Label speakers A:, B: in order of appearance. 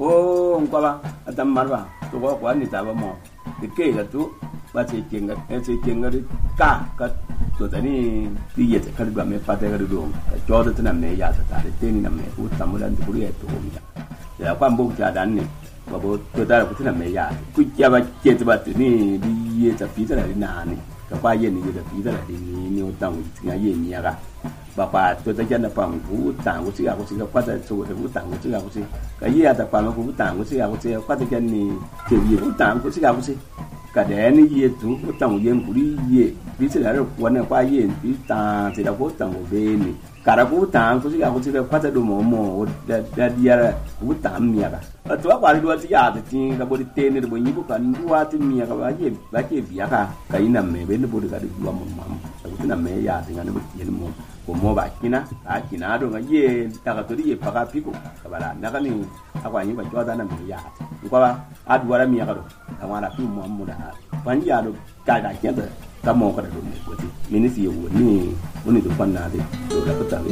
A: ko ngwa atam marwa to ko ni ta ba mo de ke ga tu ba ce kenga ka to tani ti ye ka ga me pa te ga do ka jo de tana me ya ta de te ni na me ku ta mu dan ku ye to mi ya kwa mbu ja dan ni ba bo to da ku tana me ya ku ya ba ke ta ba ni bi ye ta pi ta na ni ka pa ye ni ye da pi ta ni o tang ti ya ye ni ya ga ba pa to ta ja na pa ku tang ku ti ya ku ti ka pa ta so de ku tang ku ti ya ku ti ka ye ta pa ku tang ku ti ya ku ti pa ta ni ke ye ku tang ku ti ya ku ti cả đẻ nó ye chú có trồng ye của đi ye ví dụ là quần này qua ye ví ta thì là có trồng ở bên này cả là có tạm có cái có cái phát đồ mồ đã đi ra có tạm mía cả ở chỗ qua đi đua thì giờ thì cái body tên này body như có cần đua thì mía cả cái gì cả cái nằm mẹ bên nó body cái đua mồm cái nằm mẹ giờ thì nó body gì mồm của mua bạc kina kina đó cái ye ta cái thứ gì phải cái pico cái bà nó cái này aku ini baca dan nama ya. Kau ada dua orang yang kamu ada tu mamu dah. Banyak ada kaya kita kamu kada dulu. Ini sih ini tu pun nanti. Sudah betul.